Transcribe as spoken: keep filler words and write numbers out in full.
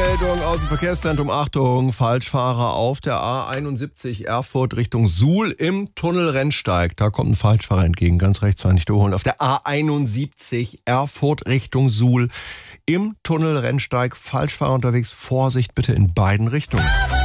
Meldung aus dem Verkehrszentrum. Achtung, Falschfahrer auf der A einundsiebzig Erfurt Richtung Suhl im Tunnel Rennsteig. Da kommt ein Falschfahrer entgegen, ganz rechts war nicht überholen. Auf der A einundsiebzig Erfurt Richtung Suhl im Tunnel Rennsteig. Falschfahrer unterwegs, Vorsicht bitte in beiden Richtungen.